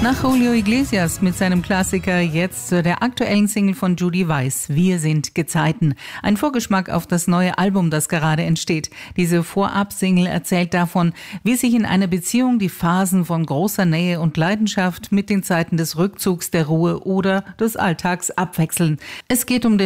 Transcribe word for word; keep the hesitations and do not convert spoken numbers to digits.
Nach Julio Iglesias mit seinem Klassiker jetzt zu der aktuellen Single von Judy Weiss, Wir sind Gezeiten. Ein Vorgeschmack auf das neue Album, das gerade entsteht. Diese Vorab-Single erzählt davon, wie sich in einer Beziehung die Phasen von großer Nähe und Leidenschaft mit den Zeiten des Rückzugs, der Ruhe oder des Alltags abwechseln. Es geht um den